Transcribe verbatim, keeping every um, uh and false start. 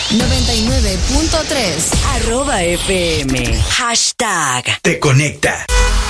noventa y nueve punto tres. Arroba F M. Hashtag. Te conecta.